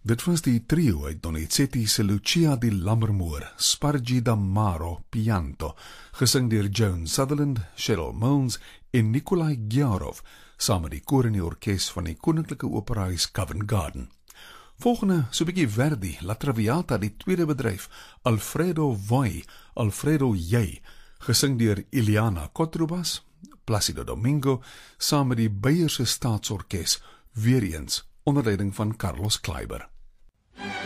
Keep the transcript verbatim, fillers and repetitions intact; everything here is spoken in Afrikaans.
Dit was die trio uit Donizetti se Lucia di Lammermoor, Spargi da Maro, Pianto, gesing deur Joan Sutherland, Cheryl Milnes en Nikolai Gjarov, saam met die koor en die orkes van die Koninklike Operahuis Covent Garden. Volgende, so 'n bietjie Verdi, La Traviata, die tweede bedryf, Alfredo Voi, Alfredo Jy, gesing deur Iliana Kotrubas, Placido Domingo, saam met die Beierse Staatsorkes, weer eens onder leiding van Carlos Kleiber.